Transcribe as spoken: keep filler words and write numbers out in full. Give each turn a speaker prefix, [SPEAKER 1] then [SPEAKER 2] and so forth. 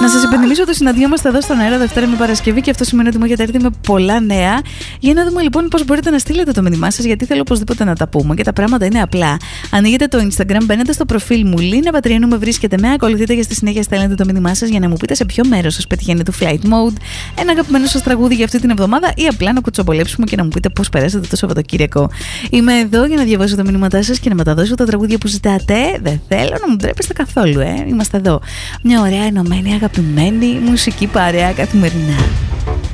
[SPEAKER 1] Να σας υπενθυμίσω ότι συναντιόμαστε εδώ στον αέρα Δευτέρα με Παρασκευή και αυτό σημαίνει ότι μου έχετε έρθει με πολλά νέα. Για να δούμε λοιπόν πώς μπορείτε να στείλετε το μήνυμά σας, γιατί θέλω οπωσδήποτε να τα πούμε και τα πράγματα είναι απλά. Ανοίγετε το Instagram, μπαίνετε στο προφίλ μου, Λίνα Πατριανού, με βρίσκετε, με ακολουθείτε και στη συνέχεια στέλνετε το μήνυμά σας για να μου πείτε σε ποιο μέρος σας πετυχαίνει το Flight Mode, ένα αγαπημένο σας τραγούδι για αυτή την εβδομάδα ή απλά να κουτσομπολέψουμε και να μου πείτε πώς περάσατε το Σαββατοκύριακο. Είμαι εδώ για να διαβάσω τα μηνύματά σας και να μεταδώσω τα τραγούδια που ζητάτε. Δεν θέλω να μου τρέπεστε καθόλου, ε. Είμαστε εδώ. Μια ωραία ενωμένη, αγαπημένη μουσική παρέα καθημερινά.